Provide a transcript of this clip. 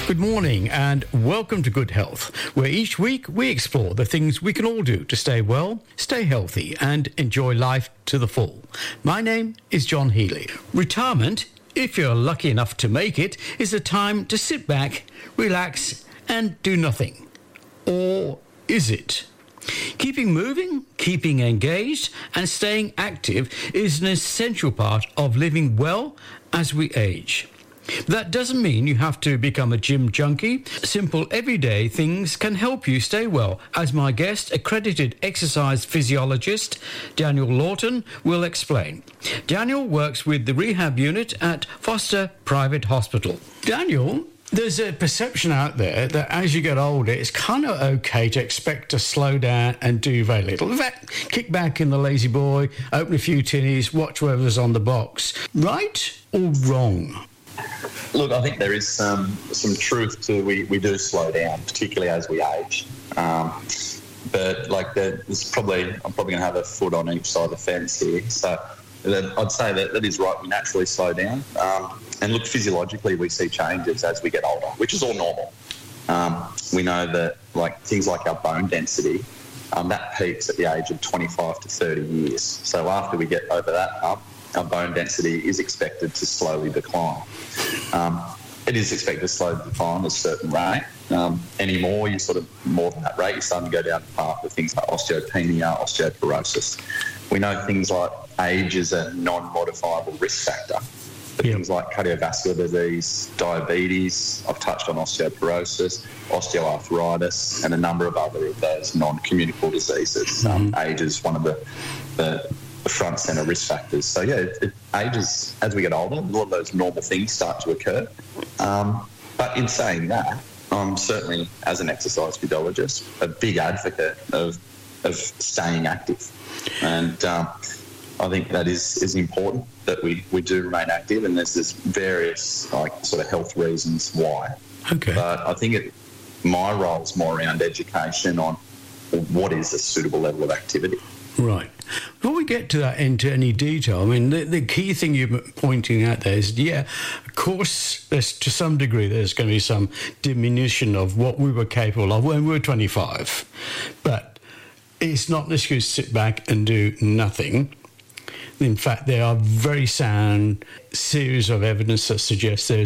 Good morning and welcome to Good Health, where each week we explore the things we can all do to stay well, stay healthy and enjoy life to the full. My name is John Healy. Retirement, if you're lucky enough to make it, is a time to sit back, relax and do nothing. Or is it? Keeping moving, keeping engaged and staying active is an essential part of living well as we age. That doesn't mean you have to become a gym junkie. Simple everyday things can help you stay well, as my guest, accredited exercise physiologist Daniel Lawton, will explain. Daniel works with the rehab unit at Foster Private Hospital. Daniel, there's a perception out there that as you get older, it's kind of okay to expect to slow down and do very little. In fact, kick back in the lazy boy, open a few tinnies, watch whoever's on the box. Right or wrong? Look, I think there is some truth to we do slow down, particularly as we age. But I'm probably going to have a foot on each side of the fence here. So I'd say that is right. We naturally slow down. And look, physiologically, we see changes as we get older, which is all normal. We know that things like our bone density, that peaks at the age of 25 to 30 years. So after we get over that hump, our bone density is expected to slowly decline. It is expected to slowly decline at a certain rate. Anymore, you sort of more than that rate, you're starting to go down the path of things like osteopenia, osteoporosis. We know things like age is a non-modifiable risk factor. Things like cardiovascular disease, diabetes, I've touched on osteoporosis, osteoarthritis, and a number of other of those non-communicable diseases. Age is one of the front centre risk factors. So it ages as we get older. A lot of those normal things start to occur. But in saying that, I'm certainly, as an exercise physiologist, a big advocate of staying active. And I think that is important, that we do remain active, and there's various sort of health reasons why. Okay. But I think my role is more around education on what is a suitable level of activity. Right. Before we get to that into any detail, I mean, the key thing you're pointing out there is, of course, to some degree, there's going to be some diminution of what we were capable of when we were 25. But it's not an excuse to sit back and do nothing. In fact, there are very sound series of evidence that suggests there's